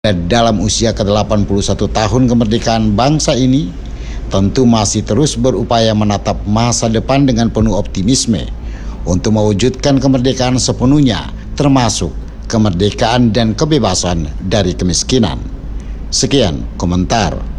dalam usia ke-81 tahun kemerdekaan bangsa ini, tentu masih terus berupaya menatap masa depan dengan penuh optimisme untuk mewujudkan kemerdekaan sepenuhnya, termasuk kemerdekaan dan kebebasan dari kemiskinan. Sekian komentar